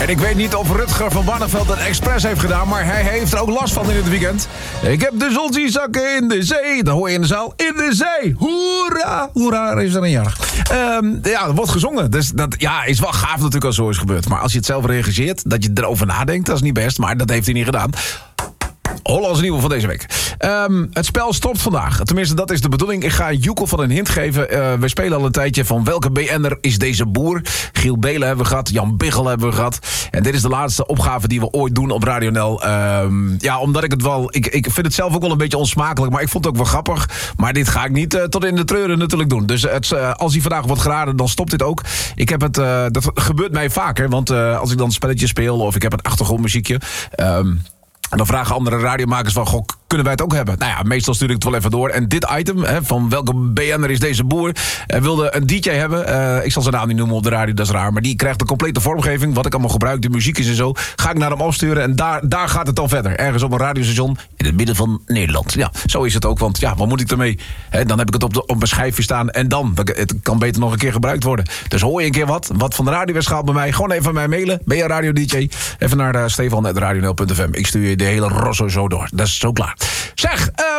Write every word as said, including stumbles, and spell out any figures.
ik weet niet of Rutger van Barneveld het expres heeft gedaan, maar hij heeft er ook last van in het weekend. Ik heb de zonziezakken in de zee. Dat hoor je in de zaal. In de zee. Hoera. Hoera, er is er een jarig. Um, ja, er wordt gezongen. Dus dat ja, is wel gaaf natuurlijk als zo is gebeurd. Maar als je het zelf regisseert, dat je erover nadenkt, dat is niet best. Maar dat heeft hij niet gedaan. Hollands nieuwe van deze week. Um, het spel stopt vandaag. Tenminste, dat is de bedoeling. Ik ga Joekel van een hint geven. Uh, we spelen al een tijdje van welke B N'er is deze boer. Giel Belen hebben we gehad. Jan Biggel hebben we gehad. En dit is de laatste opgave die we ooit doen op Radio N L. Um, ja, omdat ik het wel... Ik, ik vind het zelf ook wel een beetje onsmakelijk. Maar ik vond het ook wel grappig. Maar dit ga ik niet uh, tot in de treuren natuurlijk doen. Dus het, uh, als hij vandaag wordt geraden, dan stopt dit ook. Ik heb het... Uh, dat gebeurt mij vaker. Want uh, als ik dan een spelletje speel of ik heb een achtergrondmuziekje... Um, En dan vragen andere radiomakers van, goh, kunnen wij het ook hebben? Nou ja, meestal stuur ik het wel even door. En dit item, hè, van welke B N'er is deze boer, uh, wilde een D J hebben. Uh, ik zal zijn naam niet noemen op de radio, dat is raar. Maar die krijgt de complete vormgeving, wat ik allemaal gebruik, de muziekjes en zo. Ga ik naar hem opsturen en daar, daar gaat het dan verder. Ergens op een radiostation in het midden van Nederland. Ja, zo is het ook, want ja, wat moet ik ermee? Hè, dan heb ik het op, de, op mijn schijfje staan en dan. Het kan beter nog een keer gebruikt worden. Dus hoor je een keer wat, wat van de radio werd gehaald bij mij. Gewoon even mij mailen, ben je radio D J? Even naar uh, stefan at radio n l punt f m. Ik stuur je de hele rosso zo door. Dat is zo klaar. Zeg, uh,